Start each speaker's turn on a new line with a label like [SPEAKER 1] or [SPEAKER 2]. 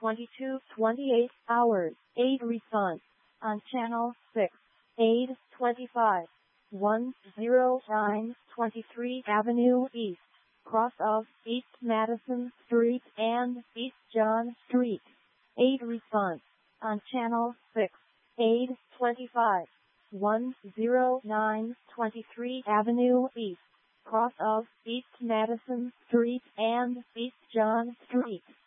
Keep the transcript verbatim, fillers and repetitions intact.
[SPEAKER 1] twenty-two twenty-eight hours, eight response. On channel six, eight twenty-five, one oh nine twenty-three Avenue East, cross of East Madison Street and East John Street. eight response. On channel six, eight twenty-five, one oh nine twenty-three Avenue East, cross of East Madison Street and East John Street.